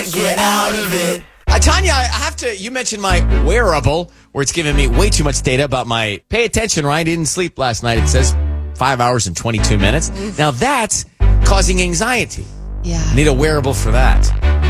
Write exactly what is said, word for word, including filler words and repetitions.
can't get out of it. Uh, Tanya, I have to, you mentioned my wearable, where it's giving me way too much data about my, pay attention, Ryan, didn't sleep last night. It says five hours and twenty-two minutes. Now that's causing anxiety. Yeah. Need a wearable for that.